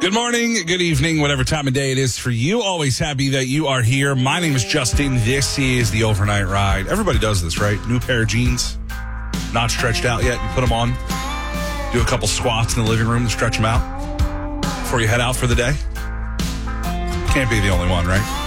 Good morning, good evening, whatever time of day it is for you. Always happy that you are here. My name is Justin. This is the Overnight Ride. Everybody does this, right? New pair of jeans, not stretched out yet. You put them on, do a couple squats in the living room and stretch them out before you head out for the day. Can't be the only one, right?